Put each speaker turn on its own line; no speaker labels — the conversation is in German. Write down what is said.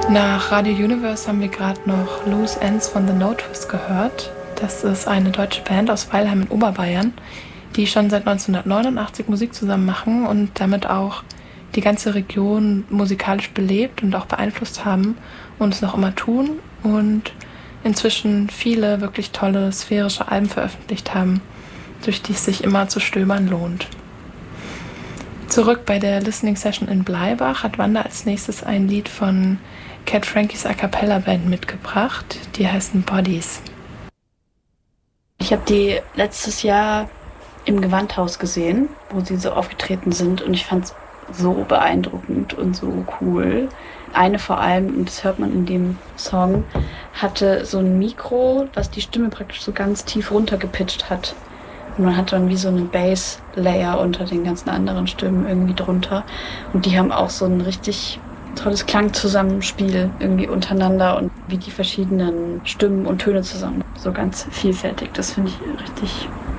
Nach Radio Universe haben wir gerade noch Loose Ends von The No Twist gehört. Das ist eine deutsche Band aus Weilheim in Oberbayern, die schon seit 1989 Musik zusammen machen und damit auch die ganze Region musikalisch belebt und auch beeinflusst haben und es noch immer tun und inzwischen viele wirklich tolle sphärische Alben veröffentlicht haben, durch die es sich immer zu stöbern lohnt. Zurück bei der Listening Session in Bleibach hat Wanda als nächstes ein Lied von Cat Frankies A Cappella Band mitgebracht. Die heißen Bodies.
Ich habe die letztes Jahr im Gewandhaus gesehen, wo sie so aufgetreten sind und ich fand es so beeindruckend und so cool. Eine vor allem, und das hört man in dem Song, hatte so ein Mikro, was die Stimme praktisch so ganz tief runtergepitcht hat. Und man hat dann wie so einen Bass-Layer unter den ganzen anderen Stimmen irgendwie drunter. Und die haben auch so ein richtig tolles Klangzusammenspiel irgendwie untereinander und wie die verschiedenen Stimmen und Töne zusammen. So ganz vielfältig. Das finde ich richtig